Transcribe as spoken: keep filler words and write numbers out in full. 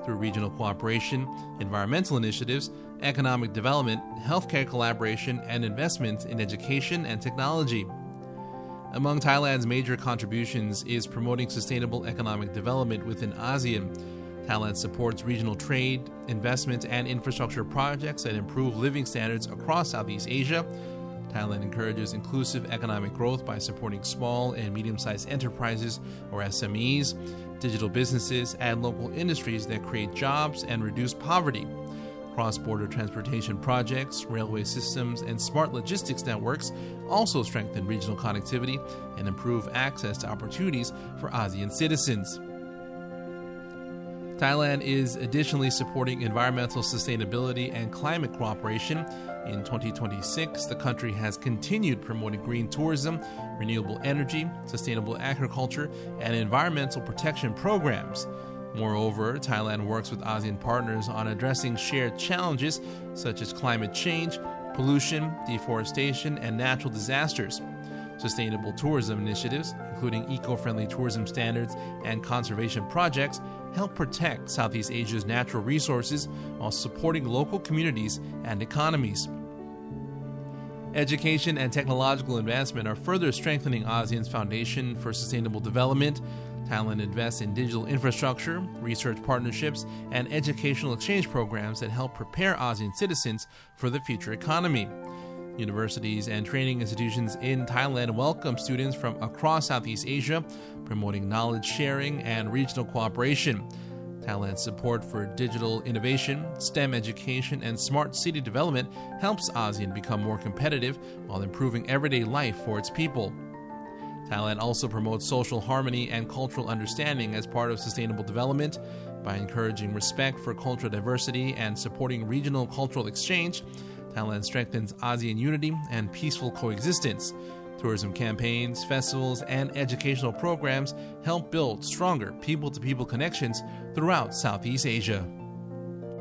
through regional cooperation, environmental initiatives, economic development, healthcare collaboration, and investment in education and technology. Among Thailand's major contributions is promoting sustainable economic development within ASEAN. Thailand supports regional trade, investment, and infrastructure projects that improve living standards across Southeast Asia. Thailand encourages inclusive economic growth by supporting small and medium-sized enterprises, or S M Es, digital businesses, and local industries that create jobs and reduce poverty. Cross-border transportation projects, railway systems, and smart logistics networks also strengthen regional connectivity and improve access to opportunities for ASEAN citizens. Thailand is additionally supporting environmental sustainability and climate cooperation. In twenty twenty-six, the country has continued promoting green tourism, renewable energy, sustainable agriculture, and environmental protection programs. Moreover, Thailand works with ASEAN partners on addressing shared challenges such as climate change, pollution, deforestation, and natural disasters. Sustainable tourism initiatives, including eco-friendly tourism standards and conservation projects, help protect Southeast Asia's natural resources while supporting local communities and economies. Education and technological advancement are further strengthening ASEAN's foundation for sustainable development. Thailand invests in digital infrastructure, research partnerships, and educational exchange programs that help prepare ASEAN citizens for the future economy. Universities and training institutions in Thailand welcome students from across Southeast Asia, promoting knowledge sharing and regional cooperation. Thailand's support for digital innovation, STEM education, and smart city development helps ASEAN become more competitive while improving everyday life for its people. Thailand also promotes social harmony and cultural understanding as part of sustainable development. By encouraging respect for cultural diversity and supporting regional cultural exchange, Thailand strengthens ASEAN unity and peaceful coexistence. Tourism campaigns, festivals, and educational programs help build stronger people-to-people connections throughout Southeast Asia.